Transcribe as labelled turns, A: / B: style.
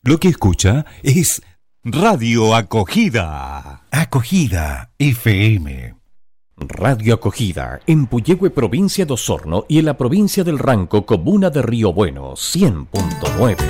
A: Lo que escucha es Radio Acogida.
B: Acogida FM.
C: Radio Acogida, en Puyehue, provincia de Osorno, y en la provincia del Ranco, comuna de Río Bueno, 100.9.